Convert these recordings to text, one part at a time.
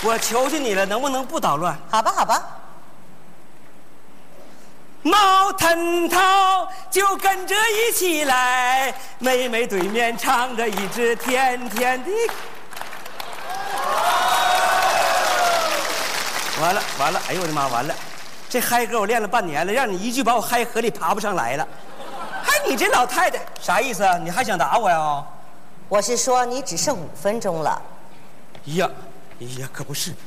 我求求你了，能不能不捣乱？ 好吧，好吧。 毛腾涛就跟着一起来，妹妹对面唱着一支甜甜的。完了完了，哎呦我的妈，完了！这嗨歌我练了半年了，让你一句把我嗨河里爬不上来了。还你这老太太啥意思啊？你还想打我呀？ 我是说你只剩5分钟了。 呀，可不是。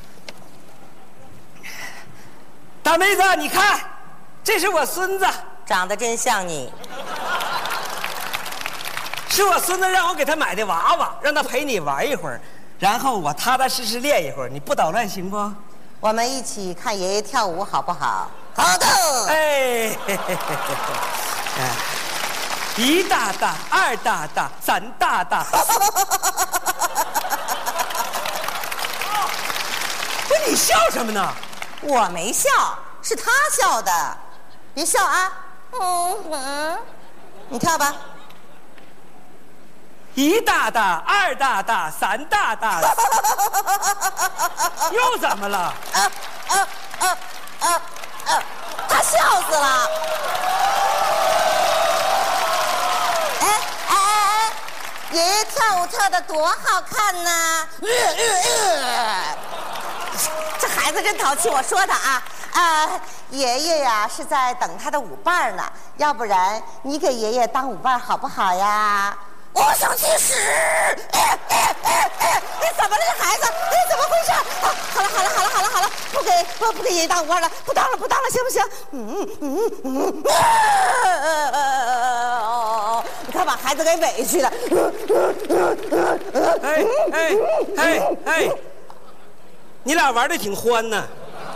大妹子，你看，这是我孙子， 长得真像你。 是我孙子让我给他买的娃娃，让他陪你玩一会儿，然后我踏踏实实练一会儿。你不捣乱行不？ 我们一起看爷爷跳舞好不好？好的。 哎，1大大，2大大，3大大。不是你笑什么呢？ 我没笑，是他笑的。别笑啊。你跳吧。 1大大，2大大，3大大。又怎么了？ 他笑死了。哎，爷爷跳舞跳得多好看呐！这孩子真淘气，我说他啊，爷爷呀是在等他的舞伴呢，要不然你给爷爷当舞伴好不好呀？我想去死！怎么了，这孩子？怎么回事？好了，不给爷爷当舞伴了，不当了，行不行？你看把孩子给委屈的。 哎，你俩玩的挺欢呢。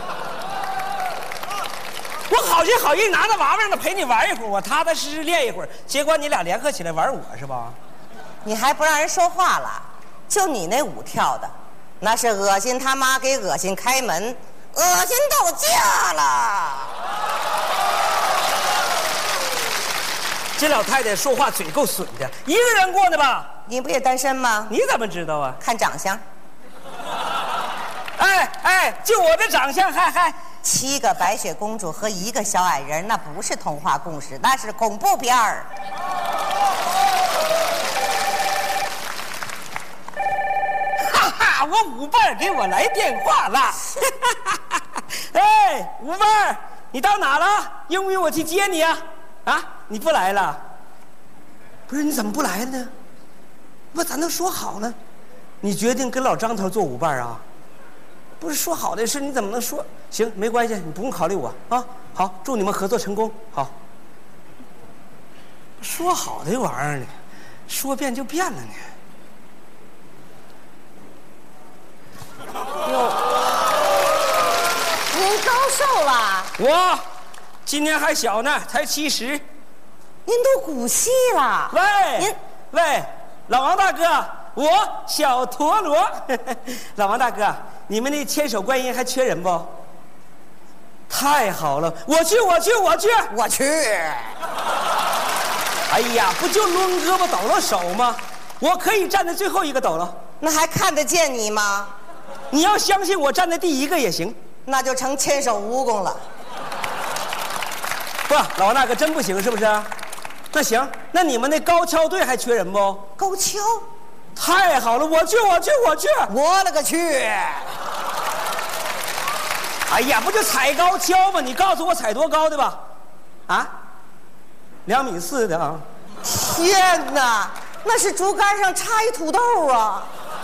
我好心好意拿着娃娃让他陪你玩一会儿，我踏踏实实练一会儿，结果你俩联合起来玩我是吧？ 你还不让人说话了？就你那舞跳的，那是恶心他妈给恶心开门，恶心到家了。 这老太太说话嘴够损的，一个人过的吧？ 你不也单身吗？ 你怎么知道啊？ 看长相。 就我这长相还 7个白雪公主和1个小矮人，那不是童话故事，那是恐怖片儿。 我舞伴给我来电话了。哎，舞伴，你到哪了？用不用我去接你啊？啊，你不来了？不是，你怎么不来了呢？不，咱都说好了，你决定跟老张头做舞伴啊？不是说好的事，你怎么能说？行，没关系，你不用考虑我啊。好，祝你们合作成功。好，说好的玩意儿呢，说变就变了呢。 您高寿了？ 我今年还小呢，才70。 您都古稀了。 喂，老王大哥，我小陀螺。老王大哥，你们那千手观音还缺人不？太好了，我去。哎呀，不就抡胳膊抖了手吗？我可以站在最后一个抖了。 那还看得见你吗？ 你要相信我，站在第1个也行。 那就成千手蜈蚣了。 不，老王大哥真不行是不是？那行，那你们那高跷队还缺人不？ 高跷？ 太好了，我去！ 我勒个去！ 哎呀，不就踩高跷吗？你告诉我踩多高的吧？啊，2.4米的啊！ 天哪，那是竹竿上插一土豆啊！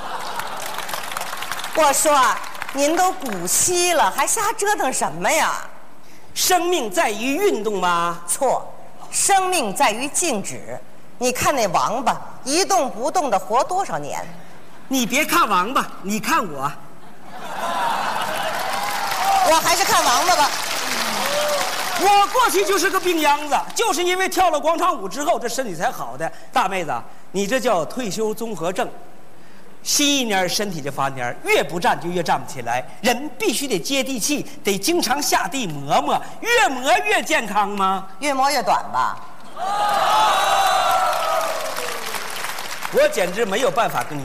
我说，您都古稀了，还瞎折腾什么呀？ 生命在于运动吗？ 错，生命在于静止。你看那王八一动不动的活多少年？ 你别看王八，你看我。 我还是看王八吧。 我过去就是个病秧子，就是因为跳了广场舞之后，这身体才好的。大妹子，你这叫退休综合症。吸一蔫身体就发蔫，越不站就越站不起来。人必须得接地气，得经常下地磨磨，越磨越健康吗？ 越磨越短吧。 我简直没有办法跟你